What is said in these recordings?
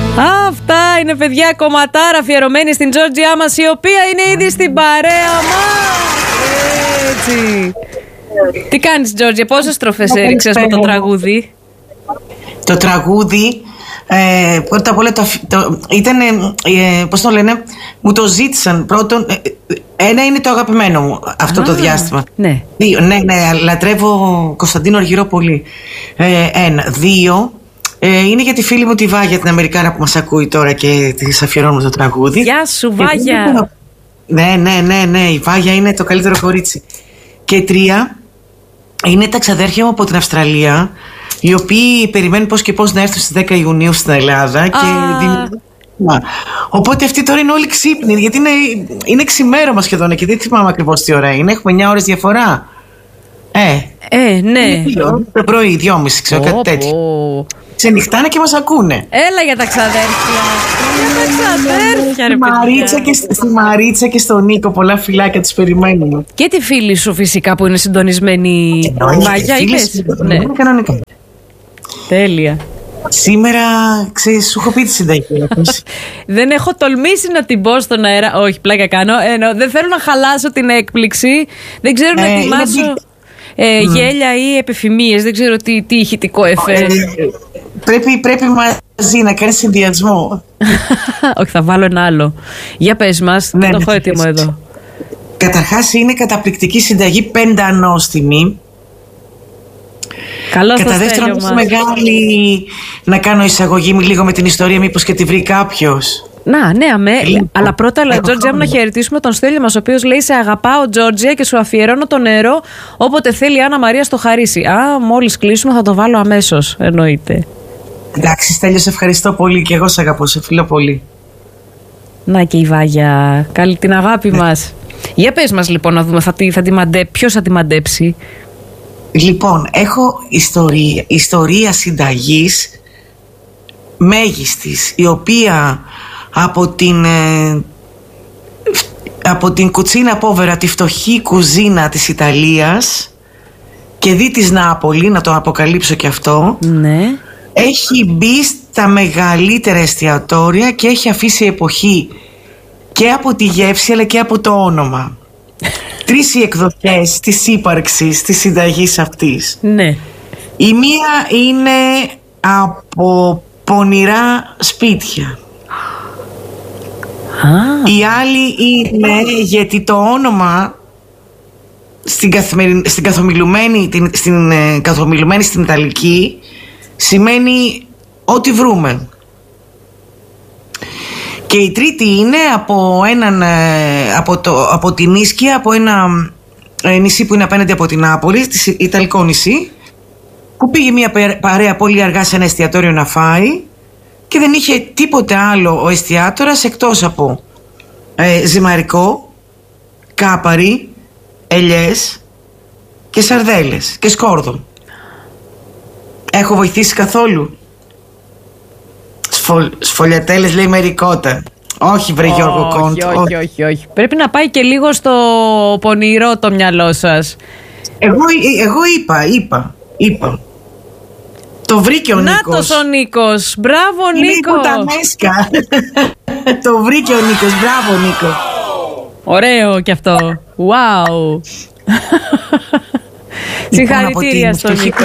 Αυτά είναι, παιδιά, κομματάρα αφιερωμένη στην Τζόρτζιά μας, η οποία είναι ήδη στην παρέα μας. Έτσι. Τι κάνεις, Τζόρτζια, πόσες στροφές έριξες με το τραγούδι? Το τραγούδι, πρώτα απ' όλα ήταν, πώς το λένε, μου το ζήτησαν πρώτον. Ένα είναι το αγαπημένο μου αυτό το διάστημα. Ναι. Ναι, λατρεύω Κωνσταντίνο Αργυρό πολύ. Ένα. Δύο, είναι για τη φίλη μου τη Βάγια, την Αμερικάνα που μας ακούει τώρα και της αφιερώνουμε το τραγούδι. Γεια σου, Βάγια. Ναι, η Βάγια είναι το καλύτερο κορίτσι. Και τρία, είναι τα ξαδέρφια μου από την Αυστραλία, οι οποίοι περιμένουν πώς και πώς να έρθουν στις 10 Ιουνίου στην Ελλάδα. Οπότε αυτοί τώρα είναι όλοι ξύπνοι, γιατί είναι ξημέρωμα σχεδόν και δεν θυμάμαι ακριβώς τι ώρα είναι. Έχουμε 9 ώρες διαφορά. Ναι. Το πρωί, 2:30, ξέρω, κάτι τέτοιο. Ξενυχτάνε και μας ακούνε. Έλα για τα ξαδέρφια. Στη Μαρίτσα και στον Νίκο, πολλά φιλάκια, τους περιμένουμε. Και τη φίλη σου φυσικά που είναι συντονισμένη. Βάγια, είπες? Ναι, κανονικά. Τέλεια. Σήμερα, ξέρεις, σου έχω πει τη συνταγή. Δεν έχω τολμήσει να την πω στον αέρα. Όχι, πλάκα κάνω. Δεν θέλω να χαλάσω την έκπληξη. Δεν ξέρω να ετοιμάσω γέλια ή επιφημίες. Δεν ξέρω τι ηχητικό εφέ. Πρέπει μαζί να κάνεις συνδυασμό. Όχι, θα βάλω ένα άλλο. Για πες μας, δεν το έχω έτοιμο εδώ. Καταρχάς είναι καταπληκτική συνταγή, πεντανόστιμη. Καλώς Κατά δεύτερον, είναι μεγάλη να κάνω εισαγωγή λίγο με την ιστορία, μήπως και τη βρει κάποιος. Ναι, αλλά πρώτα, Τζόρτζια μου, να χαιρετήσουμε τον Στέλιο μας, ο οποίος λέει: σε αγαπάω, Τζόρτζια, και σου αφιερώνω το νερό όποτε θέλει η Άννα Μαρία στο χαρίσει. Μόλις κλείσουμε θα το βάλω αμέσως. Εννοείται. Εντάξει, Στέλιο, σε ευχαριστώ πολύ και εγώ σε αγαπώ, σε φιλώ πολύ. Να και η Βάγια, καλή την αγάπη μας. Για πες μας λοιπόν, να δούμε ποιος θα τη μαντέψει. Λοιπόν, έχω ιστορία συνταγής μέγιστης, η οποία από την κουτσίνα πόβερα, τη φτωχή κουζίνα της Ιταλίας και δι της Νάπολη, να το αποκαλύψω και αυτό, ναι, έχει μπει στα μεγαλύτερα εστιατόρια και έχει αφήσει εποχή και από τη γεύση αλλά και από το όνομα. 3 οι εκδοχές της ύπαρξης της συνταγής αυτής. Ναι. Η μία είναι από πονηρά σπίτια. Η άλλη είναι γιατί το όνομα στην καθομιλουμένη στην Ιταλική σημαίνει ό,τι βρούμε. Και η τρίτη είναι από την Ίσκια, από ένα νησί που είναι απέναντι από την Νάπολη, Ιταλικό νησί, που πήγε μια παρέα πολύ αργά σε ένα εστιατόριο να φάει και δεν είχε τίποτε άλλο ο εστιάτορας εκτός από ζυμαρικό, κάπαρι, ελιές και σαρδέλες και σκόρδο. Έχω βοηθήσει καθόλου? Σφολιατέλες, λέει Μερικότα. Όχι, βρε Γιώργο Κόντ. Όχι. Πρέπει να πάει και λίγο στο πονηρό το μυαλό σας. Εγώ είπα. Το βρήκε ο Νίκος. Νάτος ο Νίκος. Μπράβο, Νίκο. Νίκο Τανέσκα. Το βρήκε ο Νίκος. Μπράβο, Νίκο. Ωραίο κι αυτό. Wow. Συγχαρητήρια στον Νίκο.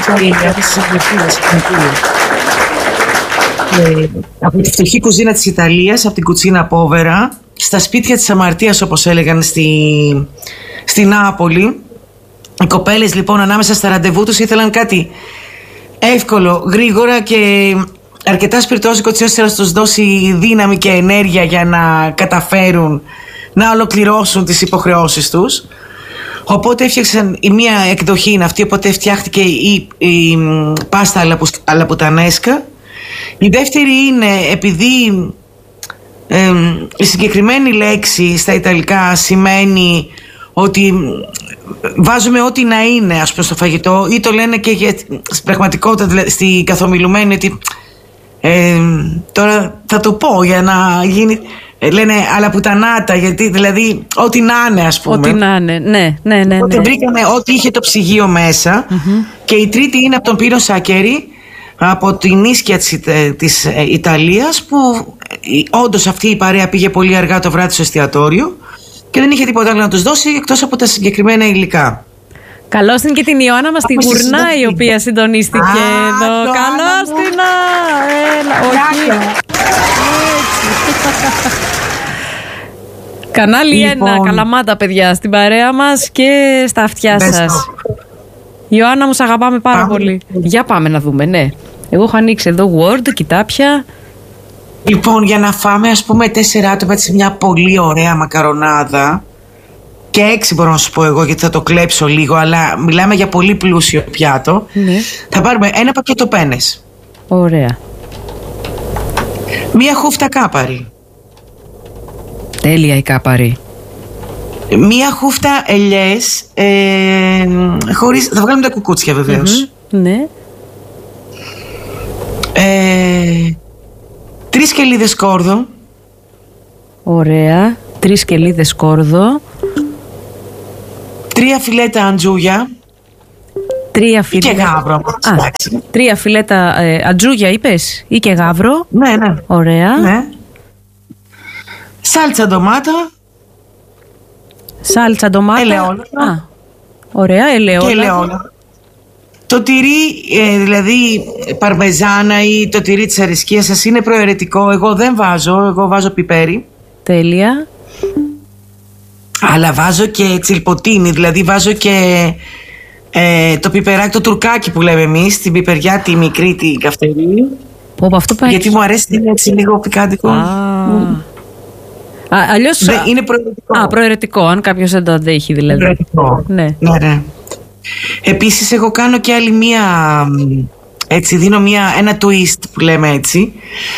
Από τη φτωχή κουζίνα της Ιταλίας, από την κουτσίνα πόβερα, στα σπίτια της αμαρτίας, όπως έλεγαν στη Νάπολη. Οι κοπέλες λοιπόν ανάμεσα στα ραντεβού τους ήθελαν κάτι εύκολο, γρήγορα και αρκετά σπιρτόζικο, έτσι ώστε να τους δώσει δύναμη και ενέργεια για να καταφέρουν να ολοκληρώσουν τις υποχρεώσεις τους. Οπότε έφτιαξαν, η μία εκδοχή είναι αυτή, οπότε φτιάχτηκε η πάστα αλαπουτανέσκα. Η δεύτερη είναι επειδή η συγκεκριμένη λέξη στα Ιταλικά σημαίνει ότι βάζουμε ό,τι να είναι, ας πούμε, στο φαγητό, ή το λένε και στην πραγματικότητα, δηλαδή, στη καθομιλουμένη, ότι τώρα θα το πω για να γίνει, λένε αλαπουτανάτα, γιατί δηλαδή ό,τι να είναι, ας πούμε. Ό,τι να είναι, ναι. Οπότε βρήκαμε ό,τι είχε το ψυγείο μέσα. Και η τρίτη είναι από τον Πύρο Σάκερη, από την ίσκια της Ιταλίας, που όντως αυτή η παρέα πήγε πολύ αργά το βράδυ στο εστιατόριο και δεν είχε τίποτα άλλο να τους δώσει εκτός από τα συγκεκριμένα υλικά. Καλώς την και την Ιωάννα μας τη Γουρνά, η οποία συντονίστηκε εδώ. Καλώς την. Έλα, όχι. Κανάλι 1, Καλαμάτα, παιδιά, στην παρέα μας και στα αυτιά σας. Ιωάννα μου, σ' αγαπάμε πάρα πολύ. Για πάμε να δούμε, ναι. Εγώ έχω ανοίξει εδώ Word, κοιτάπια. Λοιπόν, για να φάμε, ας πούμε, 4 άτομα σε μια πολύ ωραία μακαρονάδα. Και 6 μπορώ να σου πω εγώ, γιατί θα το κλέψω λίγο, αλλά μιλάμε για πολύ πλούσιο πιάτο. Ναι. Θα πάρουμε ένα πακέτο πένες. Ωραία. Μία χούφτα κάπαρη. Τέλεια η κάπαρη. Μία χούφτα ελιές, χωρίς, θα βγάλουμε τα κουκούτσια βεβαίως. Ναι. 3 σκελίδες κόρδο. Ωραία. 3 σκελίδες κόρδο. 3 φιλέτα αντζούγια. 3 φιλέτα. Και γάβρο. 3 φιλέτα αντζούγια είπες, ή και γάβρο. Ναι. Ωραία. Ναι. Σάλτσα ντομάτα. Σάλτσα ντομάτα. Ελαιόλαδο. Ωραία, ελαιόλαδο. Και ελαιόλαδο. Το τυρί, δηλαδή παρμεζάνα ή το τυρί της αρισκίας σας είναι προαιρετικό. Εγώ δεν βάζω, εγώ βάζω πιπέρι. Τέλεια. Αλλά βάζω και τσιλποτίνι, δηλαδή βάζω και το πιπεράκι, το τουρκάκι που λέμε εμείς, την πιπεριά τη μικρή, την καυτερή. Αυτό πάει. Γιατί μου αρέσει, είναι έτσι λίγο πικάντικο. Αλλιώς. Είναι προαιρετικό. Προαιρετικό, αν κάποιος δεν το αντέχει δηλαδή. Προαιρετικό. Ναι. Επίσης εγώ κάνω και άλλη μία, έτσι δίνω ένα twist που λέμε έτσι.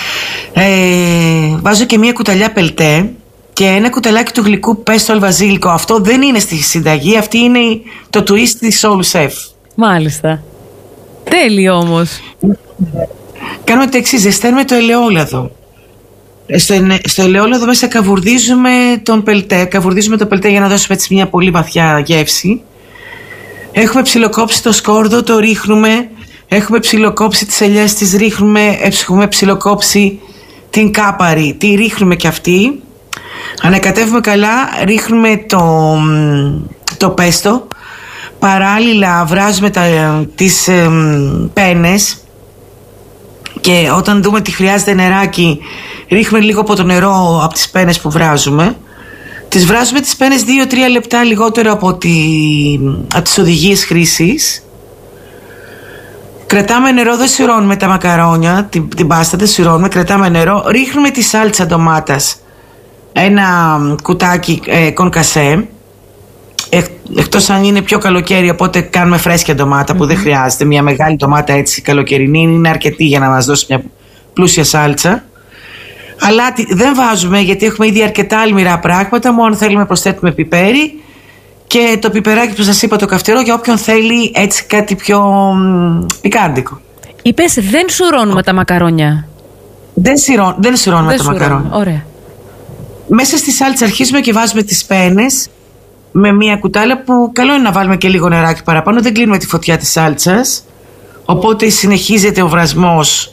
Βάζω και μία κουταλιά πελτέ και ένα κουταλάκι του γλυκού πέστο αλβαζίλικο. Αυτό δεν είναι στη συνταγή, αυτή είναι το twist της Soul Chef. Μάλιστα. Τέλειο όμως. Κάνουμε το εξής, ζεσταίνουμε το ελαιόλαδο. Στο ελαιόλαδο μέσα καβουρδίζουμε τον πελτέ. Καβουρδίζουμε το πελτέ για να δώσουμε έτσι μια πολύ βαθιά γεύση. Έχουμε ψιλοκόψει το σκόρδο, το ρίχνουμε. Έχουμε ψιλοκόψει τις ελιές, τις ρίχνουμε. Έχουμε ψιλοκόψει την κάπαρη, τη ρίχνουμε και αυτή. Ανακατεύουμε καλά, ρίχνουμε το πέστο. Παράλληλα βράζουμε τις πένες. Και όταν δούμε ότι χρειάζεται νεράκι, ρίχνουμε λίγο από το νερό από τις πένες που βράζουμε. Τις βράζουμε τις πένες 2-3 λεπτά λιγότερο από τις οδηγίες χρήσης. Κρατάμε νερό, δεν σιρώνουμε τα μακαρόνια, την πάστα δεν σιρώνουμε, κρατάμε νερό. Ρίχνουμε τη σάλτσα ντομάτας, ένα κουτάκι κονκασέ. Εκτός αν είναι πιο καλοκαίρι, οπότε κάνουμε φρέσκια ντομάτα που δεν χρειάζεται. Μια μεγάλη ντομάτα έτσι καλοκαιρινή είναι αρκετή για να μας δώσει μια πλούσια σάλτσα. Αλλά δεν βάζουμε, γιατί έχουμε ήδη αρκετά αλμυρά πράγματα. Μόνο θέλουμε προσθέτουμε πιπέρι και το πιπεράκι που σας είπα, το καυτερό, για όποιον θέλει έτσι κάτι πιο πικάντικο. Είπες δεν σουρώνουμε τα μακαρόνια. Δεν σουρώνουμε τα μακαρόνια. Ωραία. Μέσα στη σάλτσα αρχίζουμε και βάζουμε τις πένες με μια κουτάλα, που καλό είναι να βάλουμε και λίγο νεράκι παραπάνω. Δεν κλείνουμε τη φωτιά της σάλτσας, οπότε συνεχίζεται ο βρασμός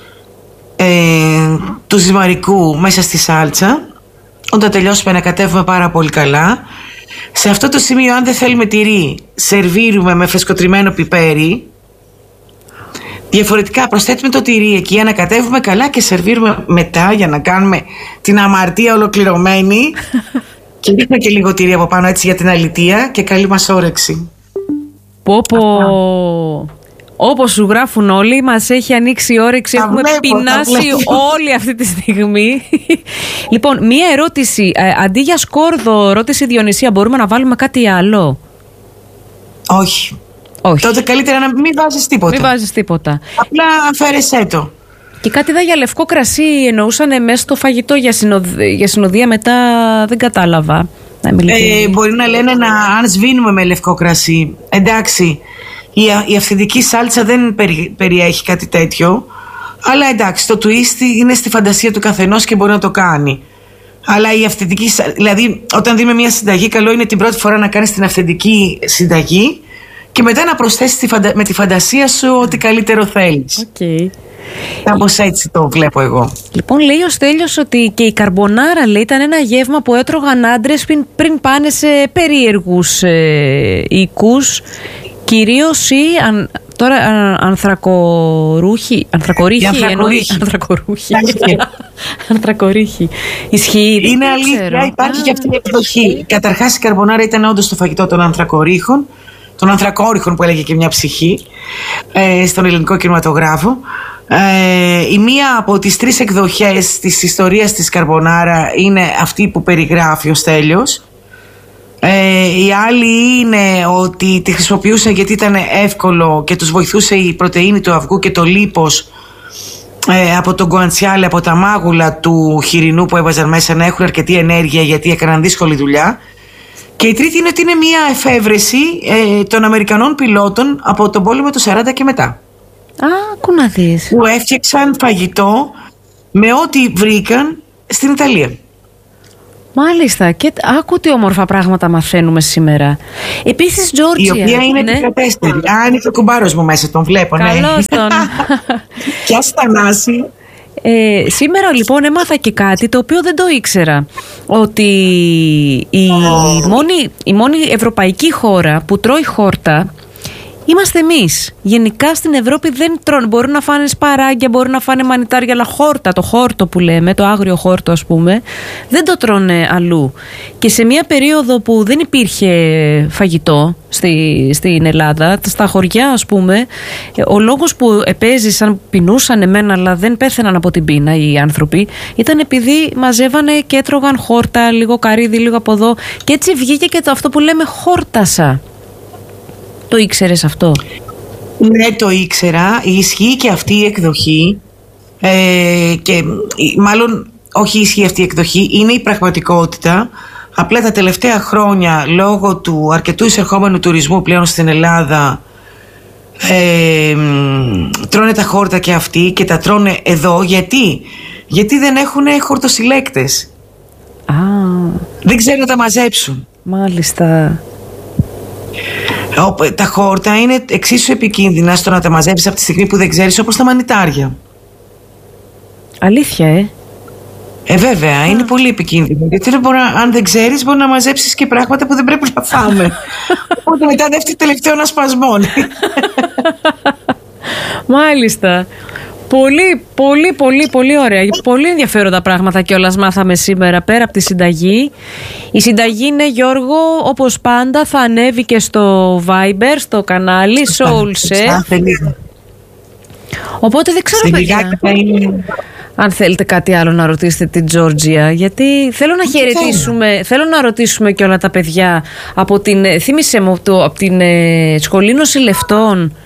του ζυμαρικού μέσα στη σάλτσα. Όταν τελειώσουμε ανακατεύουμε πάρα πολύ καλά. Σε αυτό το σημείο, αν δεν θέλουμε τυρί, σερβίρουμε με φρεσκοτριμμένο πιπέρι. Διαφορετικά προσθέτουμε το τυρί εκεί, ανακατεύουμε καλά και σερβίρουμε μετά, για να κάνουμε την αμαρτία ολοκληρωμένη. Και ρίχνουμε και λίγο τυρί από πάνω, έτσι, για την αλητεία, και καλή μας όρεξη. Όπως σου γράφουν όλοι, μας έχει ανοίξει η όρεξη. Έχουμε πεινάσει όλη αυτή τη στιγμή. Λοιπόν, μία ερώτηση. Αντί για σκόρδο, ρώτησε η Διονυσία, μπορούμε να βάλουμε κάτι άλλο? Όχι. Τότε καλύτερα να μην βάζεις τίποτα. Απλά αφαίρεσέ το. Και κάτι για λευκό κρασί εννοούσαν μέσα στο φαγητό για συνοδεία, μετά δεν κατάλαβα. Μπορεί να λένε αν σβήνουμε με λευκό κρασί. Εντάξει, η αυθεντική σάλτσα δεν περιέχει κάτι τέτοιο. Αλλά εντάξει, το twist είναι στη φαντασία του καθενός και μπορεί να το κάνει. Αλλά η αυθεντική, δηλαδή όταν δούμε μια συνταγή, καλό είναι την πρώτη φορά να κάνεις την αυθεντική συνταγή και μετά να προσθέσεις με τη φαντασία σου ό,τι καλύτερο θέλεις. Okay. Κάπως έτσι το βλέπω εγώ. Λοιπόν, λέει ο Στέλιος ότι και η καρμπονάρα, λέει, ήταν ένα γεύμα που έτρωγαν άντρες πριν πάνε σε περίεργους οίκους, κυρίως τώρα ανθρακορίχοι. Ανθρακορίχοι. Ισχύει? Είναι αλήθεια, υπάρχει και αυτή η εκδοχή. Καταρχάς η καρμπονάρα ήταν όντως το φαγητό των ανθρακορίχων, των ανθρακόριχων που έλεγε και μια ψυχή στον ελληνικό κινηματογράφο. Η μία από τις 3 εκδοχές της ιστορίας της καρμπονάρα είναι αυτή που περιγράφει ο Στέλιος. Η άλλη είναι ότι τη χρησιμοποιούσαν γιατί ήταν εύκολο και τους βοηθούσε η πρωτεΐνη του αυγού και το λίπος από τον γκουαντσιάλε, από τα μάγουλα του χοιρινού που έβαζαν μέσα, να έχουν αρκετή ενέργεια γιατί έκαναν δύσκολη δουλειά. Και η τρίτη είναι ότι είναι μια εφεύρεση των Αμερικανών πιλότων από τον πόλεμο του 40 και μετά. Άκου να δεις. Που έφτιαξαν φαγητό με ό,τι βρήκαν στην Ιταλία. Μάλιστα, και άκου τι όμορφα πράγματα μαθαίνουμε σήμερα. Επίσης, Τζόρτζια. Η οποία είναι επικρατέστερη. Είναι και ο κουμπάρος μου μέσα, τον βλέπω. Καλώς τον. Κι ας Θανάση. Σήμερα λοιπόν έμαθα και κάτι το οποίο δεν το ήξερα. Ότι η μόνη ευρωπαϊκή χώρα που τρώει χόρτα είμαστε εμείς. Γενικά στην Ευρώπη δεν τρώνε. Μπορούν να φάνε σπαράγγια, μπορούν να φάνε μανιτάρια, αλλά χόρτα, το χόρτο που λέμε, το άγριο χόρτο ας πούμε, δεν το τρώνε αλλού. Και σε μια περίοδο που δεν υπήρχε φαγητό στην Ελλάδα, στα χωριά ας πούμε, ο λόγος που επέζησαν, πεινούσαν εμένα, αλλά δεν πέθαιναν από την πείνα οι άνθρωποι, ήταν επειδή μαζεύανε και έτρωγαν χόρτα, λίγο καρύδι, λίγο από εδώ. Και έτσι βγήκε και αυτό που λέμε χόρτασα. Το ήξερες αυτό? Ναι, το ήξερα. Ισχύει και αυτή η εκδοχή και μάλλον όχι ισχύει αυτή η εκδοχή, είναι η πραγματικότητα. Απλά τα τελευταία χρόνια, λόγω του αρκετού εισερχόμενου τουρισμού πλέον στην Ελλάδα, τρώνε τα χόρτα και αυτοί και τα τρώνε εδώ. Γιατί δεν έχουν χορτοσυλλέκτες. Δεν ξέρουν να τα μαζέψουν. Μάλιστα. Τα χόρτα είναι εξίσου επικίνδυνα στο να τα μαζέψεις από τη στιγμή που δεν ξέρεις, όπως τα μανιτάρια. Αλήθεια, Βέβαια, είναι πολύ επικίνδυνο. Γιατί αν δεν ξέρεις, μπορεί να μαζέψεις και πράγματα που δεν πρέπει να φάμε. Οπότε μετά δεύτερη τελευταίο να σπασμώνει. Μάλιστα. Πολύ ωραία. Πολύ ενδιαφέροντα πράγματα κιόλας μάθαμε σήμερα πέρα από τη συνταγή. Η συνταγή είναι, Γιώργο, όπως πάντα θα ανέβει και στο Viber, στο κανάλι Soul Chef. Οπότε δεν ξέρω, παιδιά, αν θέλετε κάτι άλλο να ρωτήσετε την Τζόρτζια, γιατί θέλω να ρωτήσουμε και όλα τα παιδιά από την, θύμισε μου, από την Σχολή Νοσηλευτών.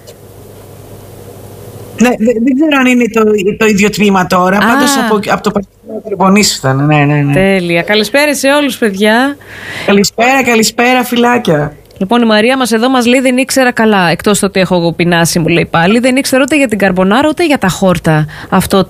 Ναι, δεν ξέρω αν είναι το ίδιο τμήμα τώρα. Πάντως από το Πανεπιστήμιο Πελοποννήσου ήταν. Ναι. Τέλεια. Καλησπέρα σε όλους, παιδιά. Καλησπέρα, φιλάκια. Λοιπόν, η Μαρία μας εδώ μας λέει: δεν ήξερα καλά. Εκτός το ότι έχω εγώ πεινάσει, μου λέει πάλι. Δεν ήξερα ούτε για την καρμπονάρα ούτε για τα χόρτα. Αυτό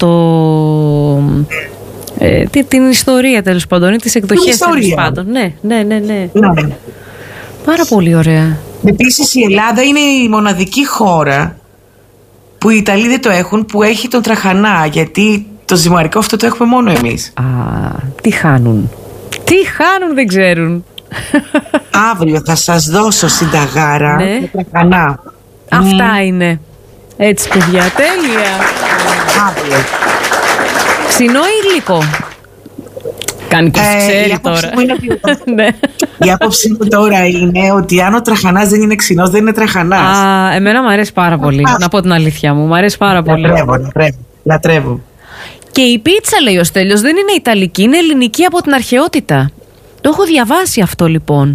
την ιστορία τέλος πάντων, τις εκδοχές τέλος πάντων. Ναι. Πάρα πολύ ωραία. Επίσης, η Ελλάδα είναι η μοναδική χώρα που οι Ιταλοί δεν το έχουν, που έχει τον τραχανά, γιατί το ζυμαρικό αυτό το έχουμε μόνο εμείς. Τι χάνουν δεν ξέρουν. Αύριο θα σας δώσω συνταγάρα με τραχανά. Αυτά είναι. Έτσι, παιδιά, τέλεια. Αύριο. Ξινό ή γλυκό? Κάνει πως ξέρει τώρα. Η άποψή μου τώρα είναι ότι αν ο τραχανάς δεν είναι ξινός, δεν είναι τραχανάς. Εμένα μου αρέσει πάρα πολύ. Να πω την αλήθεια μου. Μου αρέσει πάρα πολύ. Λατρεύω. Και η πίτσα, λέει ο Στέλιος, δεν είναι ιταλική, είναι ελληνική από την αρχαιότητα. Το έχω διαβάσει αυτό, λοιπόν.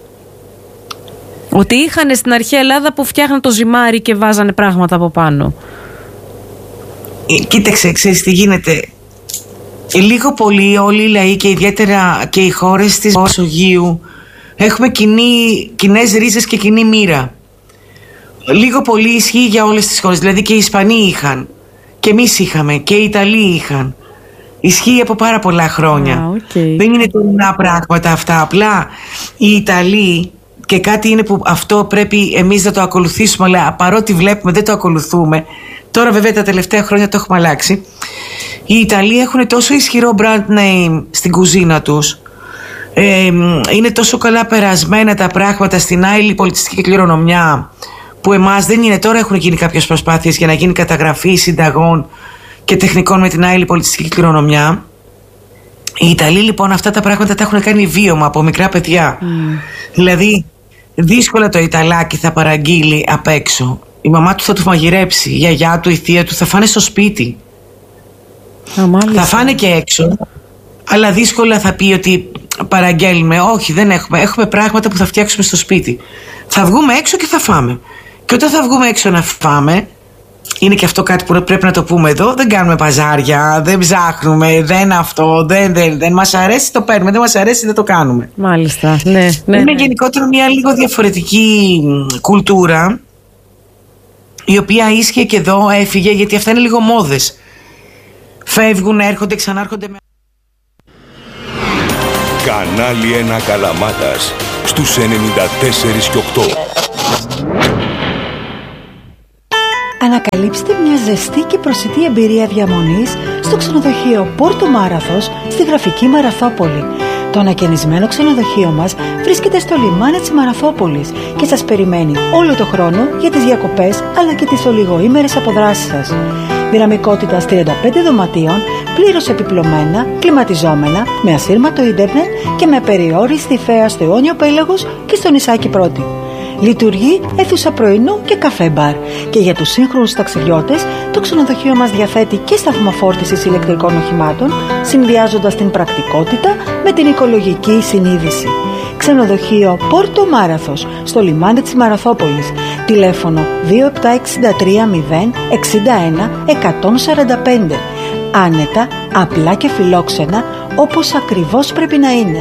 Ότι είχαν στην αρχαία Ελλάδα που φτιάχναν το ζυμάρι και βάζανε πράγματα από πάνω. Κοίταξε, ξέρεις τι γίνεται. Λίγο πολύ όλοι οι λαοί και ιδιαίτερα και οι χώρες της Μεσογείου έχουμε κοινές ρίζες και κοινή μοίρα. Λίγο πολύ ισχύει για όλες τις χώρες. Δηλαδή και οι Ισπανοί είχαν, και εμείς είχαμε, και οι Ιταλοί είχαν. Ισχύει από πάρα πολλά χρόνια. Δεν είναι τωρινά πράγματα αυτά. Απλά οι Ιταλοί και κάτι είναι που αυτό πρέπει εμείς να το ακολουθήσουμε, αλλά παρότι βλέπουμε δεν το ακολουθούμε. Τώρα βέβαια τα τελευταία χρόνια το έχουμε αλλάξει. Οι Ιταλοί έχουν τόσο ισχυρό brand name στην κουζίνα τους, είναι τόσο καλά περασμένα τα πράγματα στην άειλη πολιτιστική κληρονομιά, που εμάς δεν είναι. Τώρα έχουν γίνει κάποιες προσπάθειες για να γίνει καταγραφή συνταγών και τεχνικών με την άειλη πολιτιστική κληρονομιά. Οι Ιταλοί λοιπόν αυτά τα πράγματα τα έχουν κάνει βίωμα από μικρά παιδιά. Δηλαδή δύσκολα το Ιταλάκι θα παραγγείλει απ' έξω. Η μαμά του θα του μαγειρέψει, η γιαγιά του, η θεία του θα φάνε στο σπίτι. Θα φάνε και έξω, αλλά δύσκολα θα πει ότι παραγγέλνουμε. Όχι, δεν έχουμε. Έχουμε πράγματα που θα φτιάξουμε στο σπίτι. Θα βγούμε έξω και θα φάμε. Και όταν θα βγούμε έξω να φάμε, είναι και αυτό κάτι που πρέπει να το πούμε εδώ, δεν κάνουμε παζάρια, δεν ψάχνουμε, δεν αυτό, δεν μας αρέσει, το παίρνουμε, δεν μας αρέσει, δεν το κάνουμε. Μάλιστα, ναι. Είναι γενικότερα μια λίγο διαφορετική κουλτούρα, η οποία ίσχυε και εδώ, έφυγε, γιατί αυτά είναι λίγο μόδες. Φεύγουν, έρχονται, ξανάρχονται με... Κανάλι 1 Καλαμάτας στους 94 και 8. Ανακαλύψτε μια ζεστή και προσιτή εμπειρία διαμονής στο ξενοδοχείο Πόρτο Μάραθος στη γραφική Μαραθόπολη. Το ανακαινισμένο ξενοδοχείο μας βρίσκεται στο λιμάνι της Μαραθόπολης και σας περιμένει όλο το χρόνο για τις διακοπές αλλά και τις ολιγοήμερες αποδράσεις σας. Δυναμικότητας 35 δωματίων, πλήρως επιπλωμένα, κλιματιζόμενα, με ασύρματο ίντερνετ και με περιόριστη θέα στο αιώνιο πέλαγος και στο νησάκι Πρώτη. Λειτουργεί αίθουσα πρωινού και καφέ μπαρ. Και για τους σύγχρονους ταξιδιώτες, το ξενοδοχείο μας διαθέτει και σταθμό φόρτισης ηλεκτρικών οχημάτων, συνδυάζοντας την πρακτικότητα με την οικολογική συνείδηση. Ξενοδοχείο Πόρτο Μάραθος, στο λιμάνι της Μαραθόπολης. Τηλέφωνο 2763 061 145. Άνετα, απλά και φιλόξενα, όπως ακριβώς πρέπει να είναι.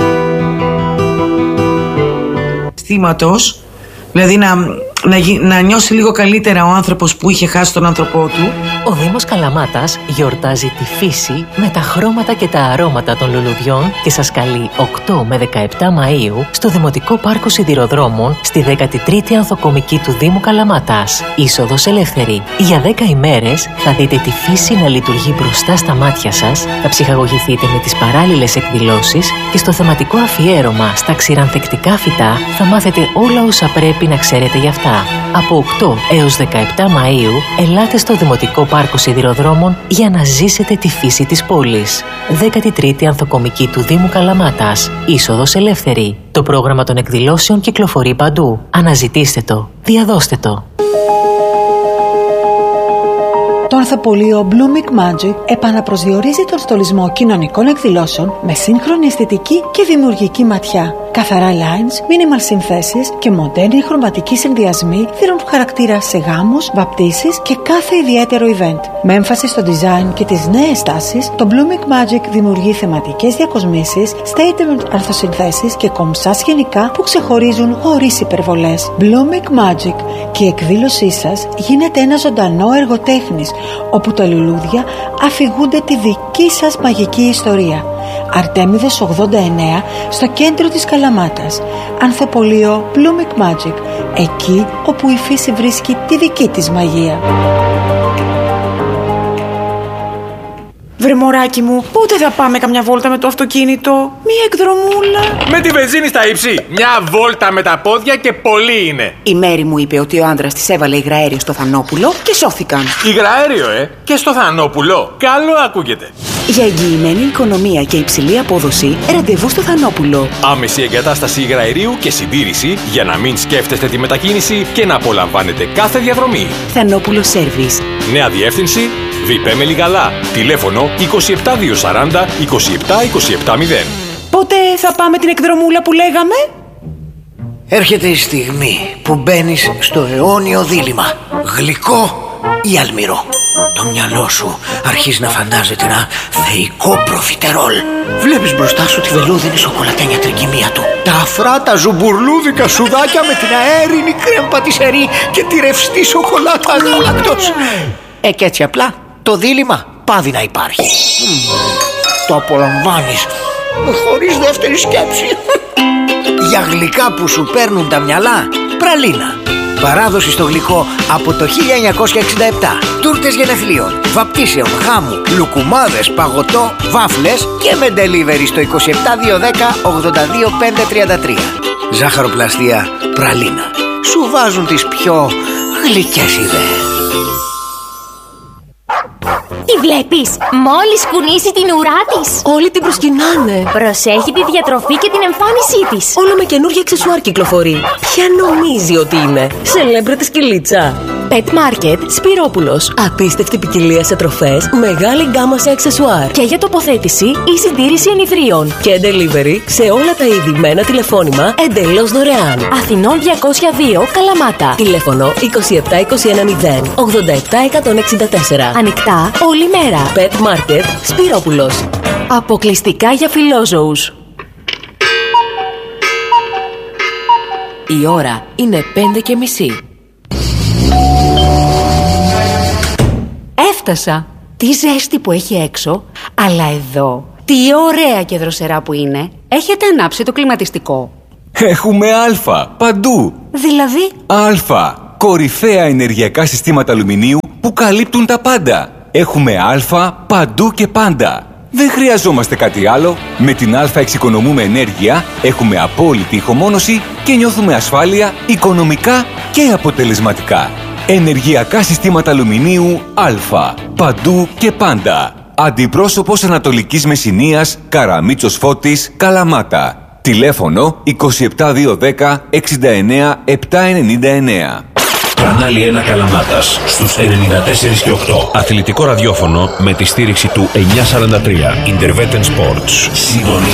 Δηλαδή να νιώσει λίγο καλύτερα ο άνθρωπος που είχε χάσει τον άνθρωπό του. Ο Δήμος Καλαμάτας γιορτάζει τη φύση με τα χρώματα και τα αρώματα των λουλουδιών και σας καλεί 8 με 17 Μαΐου στο Δημοτικό Πάρκο Σιδηροδρόμων στη 13η Ανθοκομική του Δήμου Καλαμάτας. Είσοδος ελεύθερη. Για 10 ημέρες θα δείτε τη φύση να λειτουργεί μπροστά στα μάτια σας, θα ψυχαγωγηθείτε με τις παράλληλες εκδηλώσεις και στο θεματικό αφιέρωμα στα ξηρανθεκτικά φυτά θα μάθετε όλα όσα πρέπει να ξέρετε γι' αυτά. Από 8 έως 17 Μαΐου ελάτε στο Δημοτικό Πάρκο Σιδηροδρόμων για να ζήσετε τη φύση της πόλης. 13η Ανθοκομική του Δήμου Καλαμάτας. Είσοδος ελεύθερη. Το πρόγραμμα των εκδηλώσεων κυκλοφορεί παντού. Αναζητήστε το. Διαδώστε το. Το ανθοπολείο Blooming Magic επαναπροσδιορίζει τον στολισμό κοινωνικών εκδηλώσεων με σύγχρονη αισθητική και δημιουργική ματιά. Καθαρά lines, minimal συνθέσεις και μοντέρνοι χρωματικοί συνδυασμοί δίνουν χαρακτήρα σε γάμους, βαπτίσεις και κάθε ιδιαίτερο event. Με έμφαση στο design και τις νέες τάσεις, το Blooming Magic δημιουργεί θεματικές διακοσμήσεις, statement αρθοσυνθέσεις και κομψά σκηνικά που ξεχωρίζουν χωρίς υπερβολές. Blooming Magic, και η εκδήλωσή σας γίνεται ένα ζωντανό έργο τέχνης, όπου τα λουλούδια αφηγούνται τη δική σας μαγική ιστορία. Αρτέμιδες 89, στο κέντρο της Καλαμάτας. Ανθοπολείο Blooming Magic, εκεί όπου η φύση βρίσκει τη δική της μαγεία. Βρε μωράκι μου, πότε θα πάμε καμιά βόλτα με το αυτοκίνητο? Μία εκδρομούλα. Με τη βενζίνη στα ύψη. Μια βόλτα με τα πόδια και πολύ είναι. Η Μέρη μου είπε ότι ο άντρας της έβαλε υγραέριο στο Θανόπουλο και σώθηκαν. Υγραέριο, και στο Θανόπουλο. Καλό ακούγεται. Για εγγυημένη οικονομία και υψηλή απόδοση, ραντεβού στο Θανόπουλο. Άμεση εγκατάσταση υγραερίου και συντήρηση για να μην σκέφτεστε τη μετακίνηση και να απολαμβάνετε κάθε διαδρομή. Θανόπουλο Service. Νέα διεύθυνση Διπέμελη Λιγαλά. Τηλέφωνο 27240 27270. Πότε θα πάμε την εκδρομούλα που λέγαμε? Έρχεται η στιγμή που μπαίνεις στο αιώνιο δίλημμα. Γλυκό ή αλμυρό. Το μυαλό σου αρχίζει να φαντάζεται ένα θεϊκό προφιτερόλ. Βλέπεις μπροστά σου τη βελούδινη σοκολατένια τρικυμία του, τα αφράτα ζουμπουρλούδικα σουδάκια με την αέρινη κρέμ πατισερή και τη ρευστή σοκολάτα γάλακτος. Και έτσι απλά το δίλημμα πάβει να υπάρχει. Το απολαμβάνεις χωρίς δεύτερη σκέψη. Για γλυκά που σου παίρνουν τα μυαλά, πραλίνα. Παράδοση στο γλυκό από το 1967. Τούρτες γενεθλίων, βαπτίσεων, γάμου, λουκουμάδες, παγωτό, βάφλες και με delivery στο 27210 82533. Ζάχαροπλαστεία πραλίνα. Σου βάζουν τις πιο γλυκές ιδέες. Τη βλέπεις? Μόλις κουνήσει την ουρά της, όλοι την προσκυνάνε. Προσέχει τη διατροφή και την εμφάνισή της. Όλο με καινούργια αξεσουάρ κυκλοφορεί. Ποια νομίζει ότι είναι? Celebrity σκυλίτσα. Pet Market Σπυρόπουλος. Απίστευτη ποικιλία σε τροφές, μεγάλη γκάμα σε αξεσουάρ. Και για τοποθέτηση ή συντήρηση ενιδρίων. Και delivery σε όλα τα είδη με ένα τηλεφώνημα εντελώς δωρεάν. Αθηνών 202 Καλαμάτα. Τηλέφωνο 27210 87164. Ανοιχτά όλη μέρα. Pet Market Σπυρόπουλος. Αποκλειστικά για φιλόζωους. Η ώρα είναι 5:30. Έφτασα. Τι ζέστη που έχει έξω, αλλά εδώ τι ωραία και δροσερά που είναι. Έχετε ανάψει το κλιματιστικό? Έχουμε Α παντού. Δηλαδή? Α, κορυφαία ενεργειακά συστήματα αλουμινίου που καλύπτουν τα πάντα. Έχουμε Α παντού και πάντα. Δεν χρειαζόμαστε κάτι άλλο. Με την Α εξοικονομούμε ενέργεια, έχουμε απόλυτη ηχομόνωση και νιώθουμε ασφάλεια οικονομικά και αποτελεσματικά. Ενεργειακά συστήματα αλουμινίου Α. Παντού και πάντα. Αντιπρόσωπος Ανατολικής Μεσσηνίας, Καραμίτσος Φώτης, Καλαμάτα. Τηλέφωνο 27210 69 799. Κανάλι 1 Καλαμάτας στους 94 και 8. Αθλητικό ραδιόφωνο με τη στήριξη του 943. Intervetten Sports.